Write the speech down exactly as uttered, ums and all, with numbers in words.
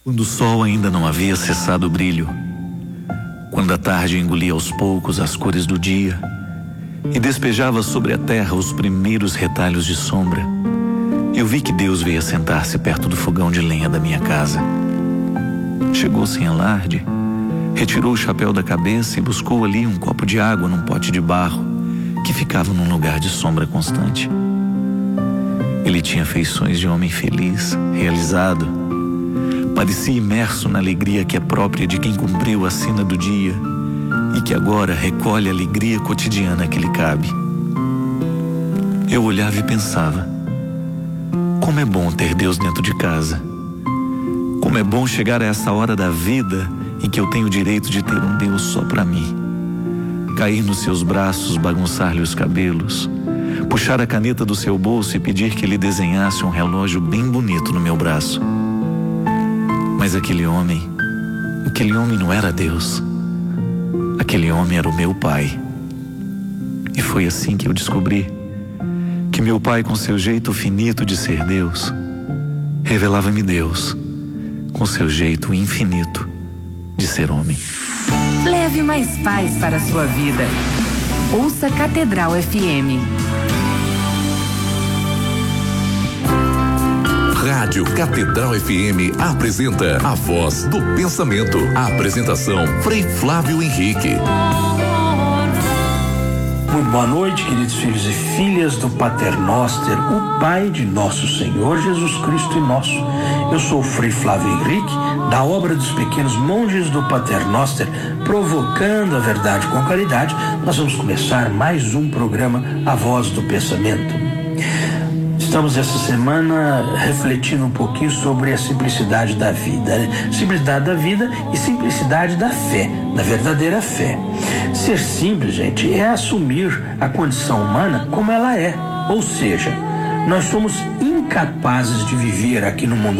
Quando o sol ainda não havia cessado o brilho, quando a tarde engolia aos poucos as cores do dia e despejava sobre a terra os primeiros retalhos de sombra, eu vi que Deus veio sentar-se perto do fogão de lenha da minha casa. Chegou sem alarde, retirou o chapéu da cabeça e buscou ali um copo de água num pote de barro que ficava num lugar de sombra constante. Ele tinha feições de homem feliz, realizado. Parecia imerso na alegria que é própria de quem cumpriu a sina do dia e que agora recolhe a alegria cotidiana que lhe cabe. Eu olhava e pensava: como é bom ter Deus dentro de casa. Como é bom chegar a essa hora da vida em que eu tenho o direito de ter um Deus só para mim. Cair nos seus braços, bagunçar-lhe os cabelos, puxar a caneta do seu bolso e pedir que ele desenhasse um relógio bem bonito no meu braço. Mas aquele homem, aquele homem não era Deus. Aquele homem era o meu pai. E foi assim que eu descobri que meu pai, com seu jeito finito de ser Deus, revelava-me Deus com seu jeito infinito de ser homem. Leve mais paz para a sua vida. Ouça Catedral F M. Rádio Catedral F M apresenta A Voz do Pensamento. A apresentação: Frei Flávio Henrique. Muito boa noite, queridos filhos e filhas do Pater Noster, o Pai de nosso Senhor Jesus Cristo e nosso. Eu sou o Frei Flávio Henrique, da obra dos pequenos monges do Pater Noster, provocando a verdade com caridade. Nós vamos começar mais um programa, A Voz do Pensamento. Estamos essa semana refletindo um pouquinho sobre a simplicidade da vida, né? Simplicidade da vida e simplicidade da fé, da verdadeira fé. Ser simples, gente, é assumir a condição humana como ela é, ou seja, nós somos incapazes de viver aqui no mundo